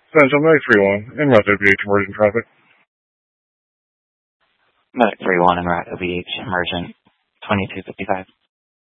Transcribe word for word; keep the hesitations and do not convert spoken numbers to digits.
Central nine three one, en route to O B H emergent traffic. Medic three one en route O B H emergent twenty-two fifty-five.